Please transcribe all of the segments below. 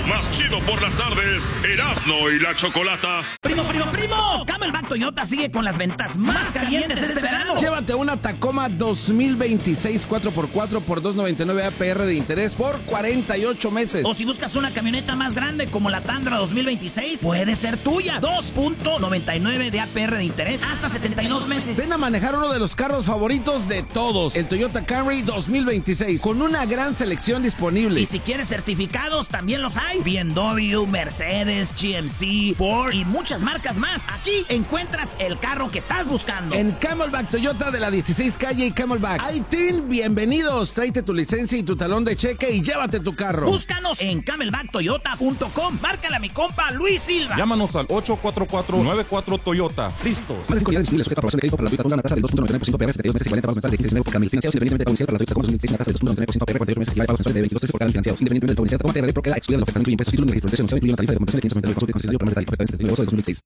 más chido por las tardes, Erasmo y la Chocolata. ¡Primo! Camelback Toyota sigue con las ventas más calientes este verano. Llévate una Tacoma 2026 4x4 por $299 APR de interés por 48 meses. O si buscas una camioneta más grande como la Tundra 2026, puede ser tuya. 2.99 de APR de interés hasta 72 meses. Ven a manejar uno de los carros favoritos de todos, el Toyota Camry 2026, con una gran selección disponible. Y si quieres certificados, también los hay. BMW, Mercedes, GMC, Ford y muchas marcas más. Aquí encuentras el carro que estás buscando. En Camelback Toyota de la 16 calle y Camelback. ¡Aitín! Bienvenidos. Tráete tu licencia y tu talón de cheque y llévate tu carro. Búscanos en camelbacktoyota.com. Márcale a mi compa Luis Silva. Llámanos al 844-94 Toyota. Listos. Más de 5 unidades disponibles, sujeta a aprobación de crédito para la Toyota Tundra, una tasa del 2.99% APR, 72 meses, 40 pagos mensuales de 16 por cada 1000 financiados, independientemente de pago inicial para la Toyota Tacoma 2026, una tasa del 2.99% APR, 48 meses, pagos mensuales de 22 pesos por cada 1000 financiados, independientemente del pago inicial. Tacoma TRD Pro queda excluida de la oferta, no incluye impuestos, título de registro, denunciado, incluye una tarifa de conversión de 599 consulta concesionario para más detalles, oferta de negocio de 2006.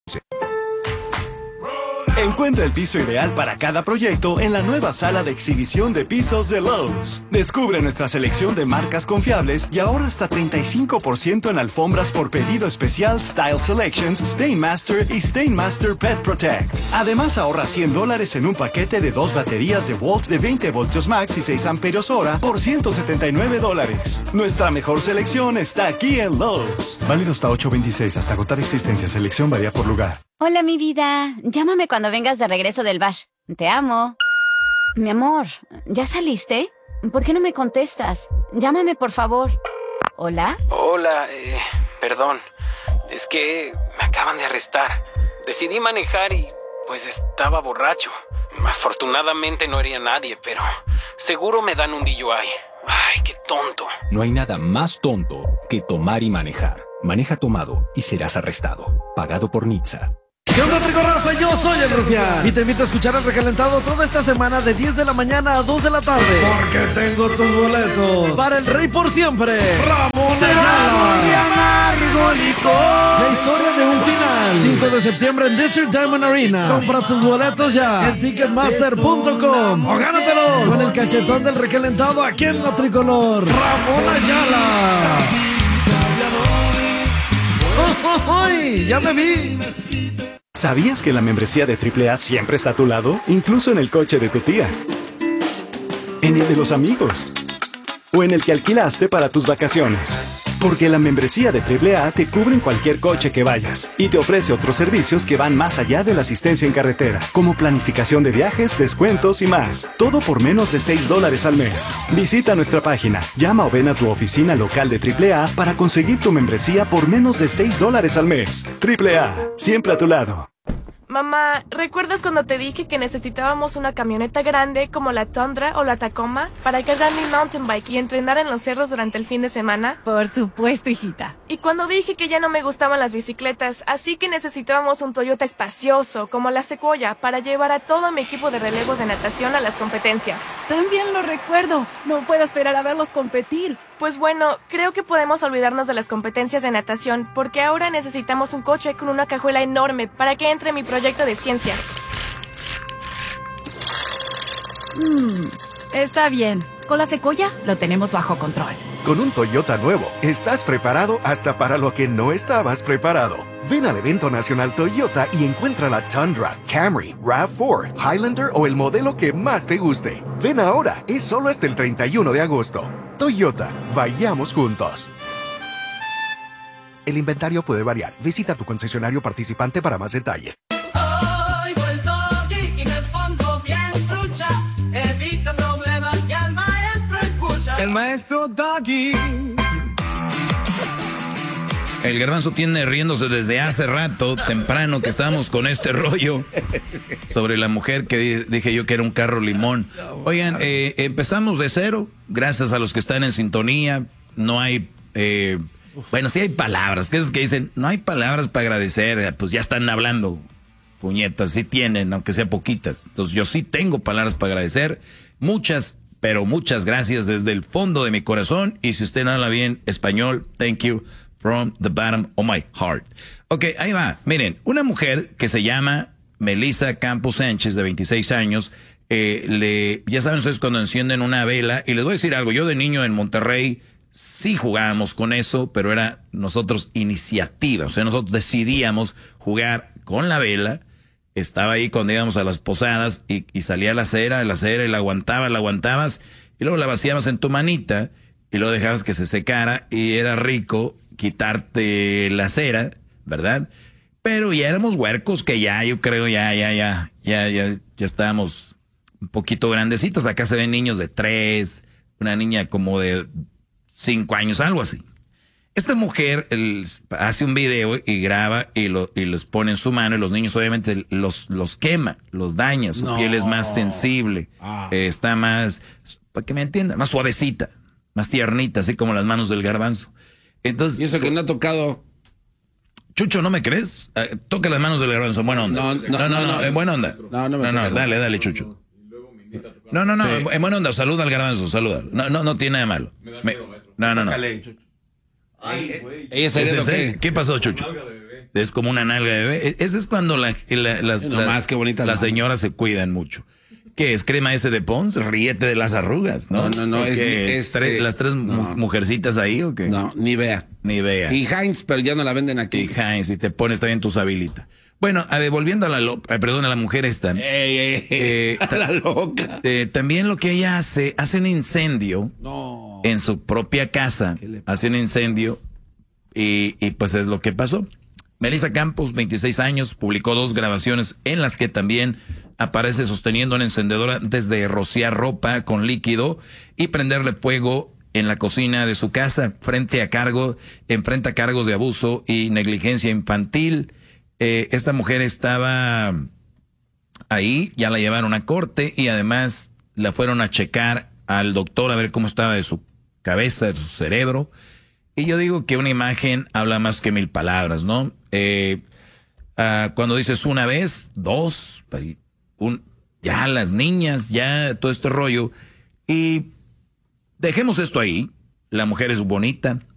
Encuentra el piso ideal para cada proyecto en la nueva sala de exhibición de pisos de Lowe's. Descubre nuestra selección de marcas confiables y ahorra hasta 35% en alfombras por pedido especial Style Selections, Stainmaster y Stainmaster Pet Protect. Además, ahorra $100 en un paquete de 2 baterías de Volt de 20 voltios max y 6 amperios hora por $179. Nuestra mejor selección está aquí en Lowe's. Válido hasta 8/26, hasta agotar existencia. Selección varía por lugar. Hola, mi vida. Llámame cuando vengas de regreso del bash. Te amo. Mi amor, ¿ya saliste? ¿Por qué no me contestas? Llámame, por favor. ¿Hola? Hola, perdón. Es que me acaban de arrestar. Decidí manejar y, pues, estaba borracho. Afortunadamente no hería a nadie, pero seguro me dan un DUI. Ay, qué tonto. No hay nada más tonto que tomar y manejar. Maneja tomado y serás arrestado. Pagado por NHTSA. ¿Qué onda, Tricorraza? Yo soy el Rufián y te invito a escuchar el Recalentado toda esta semana de 10 de la mañana a 2 de la tarde. Porque tengo tus boletos para el Rey por Siempre, Ramón Ayala. La historia de un final, 5 de septiembre en Desert Diamond Arena. Compra tus boletos ya en Ticketmaster.com o gánatelos con el cachetón del Recalentado aquí en la Tricolor, Ramón Ayala. ¡Ay! ¡Ya me vi! ¿Sabías que la membresía de AAA siempre está a tu lado? Incluso en el coche de tu tía, en el de los amigos o en el que alquilaste para tus vacaciones. Porque la membresía de AAA te cubre en cualquier coche que vayas y te ofrece otros servicios que van más allá de la asistencia en carretera, como planificación de viajes, descuentos y más. Todo por menos de $6 al mes. Visita nuestra página, llama o ven a tu oficina local de AAA para conseguir tu membresía por menos de $6 al mes. AAA, siempre a tu lado. Mamá, ¿recuerdas cuando te dije que necesitábamos una camioneta grande como la Tundra o la Tacoma para cargar mi mountain bike y entrenar en los cerros durante el fin de semana? Por supuesto, hijita. Y cuando dije que ya no me gustaban las bicicletas, así que necesitábamos un Toyota espacioso como la Sequoia para llevar a todo mi equipo de relevos de natación a las competencias. También lo recuerdo. No puedo esperar a verlos competir. Pues bueno, creo que podemos olvidarnos de las competencias de natación porque ahora necesitamos un coche con una cajuela enorme para que entre mi proyecto de ciencias. Está bien. Con la Sequoia lo tenemos bajo control. Con un Toyota nuevo, estás preparado hasta para lo que no estabas preparado. Ven al evento nacional Toyota y encuentra la Tundra, Camry, RAV4, Highlander o el modelo que más te guste. Ven ahora, es solo hasta el 31 de agosto. Toyota, vayamos juntos. El inventario puede variar. Visita tu concesionario participante para más detalles. El maestro Doggy. El Garbanzo tiene riéndose desde hace rato, temprano, que estábamos con este rollo sobre la mujer que dije yo que era un carro limón. Oigan, empezamos de cero, gracias a los que están en sintonía. No hay, bueno, sí hay palabras, que es que dicen, no hay palabras para agradecer, pues ya están hablando, puñetas, sí tienen, aunque sea poquitas. Entonces yo sí tengo palabras para agradecer, muchas, pero muchas gracias desde el fondo de mi corazón. Y si usted no habla bien español, thank you from the bottom of my heart. Ok, ahí va. Miren, una mujer que se llama Melissa Campos Sánchez, de 26 años, ya saben ustedes cuando encienden una vela, y les voy a decir algo, yo de niño en Monterrey sí jugábamos con eso, pero era nosotros iniciativa. O sea, nosotros decidíamos jugar con la vela. Estaba ahí cuando íbamos a las posadas y salía la cera y la aguantabas y luego la vaciabas en tu manita y luego dejabas que se secara y era rico quitarte la cera, ¿verdad? Pero ya éramos huercos que yo creo ya estábamos un poquito grandecitos. Acá se ven niños de 3, una niña como de 5 años, algo así. Esta mujer hace un video y graba y les pone en su mano y los niños obviamente los quema, los daña, su piel es más sensible, está más, para que me entiendan, más suavecita, más tiernita, así como las manos del garbanzo. Entonces, y eso que no ha tocado. Chucho, ¿no me crees? Toca las manos del garbanzo, en buena onda. No, en buena onda. No, dale, Chucho. No, sí. En buena onda, saluda al garbanzo, saluda. No tiene nada de malo. No. ¿Qué pasó, Chucho? Es como una nalga de bebé. Ese es cuando las señoras se cuidan mucho. ¿Qué es? ¿Crema ese de Pons? Ríete de las arrugas, ¿no? No, es las tres mujercitas ahí, ¿o qué? No, ni vea. Y Heinz, pero ya no la venden aquí. Y Heinz, y te pones también tu sabilita. Bueno, volviendo a la mujer esta. A la loca. También lo que ella hace un incendio en su propia casa. Hace un incendio y pues es lo que pasó. Melissa Campos, 26 años, publicó 2 grabaciones en las que también aparece sosteniendo una encendedora antes de rociar ropa con líquido y prenderle fuego en la cocina de su casa. Enfrenta cargos de abuso y negligencia infantil. Esta mujer estaba ahí, ya la llevaron a corte y además la fueron a checar al doctor a ver cómo estaba de su cabeza, de su cerebro. Y yo digo que una imagen habla más que 1000 palabras, ¿no? Cuando dices una vez, 2, ya las niñas, ya todo este rollo. Y dejemos esto ahí. La mujer es bonita,